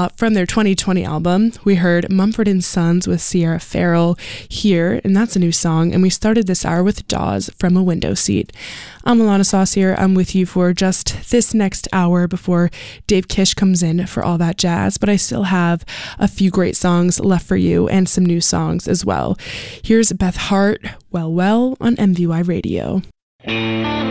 from their 2020 album. We heard Mumford & Sons with Sierra Farrell here, and that's a new song. And we started this hour with Dawes from A Window Seat. I'm Alana Saucier. I'm with you for just this next hour before Dave Kish comes in for all that jazz. But I still have a few great songs left for you and some new songs as well. Here's Beth Hart, Well Well on MVY Radio.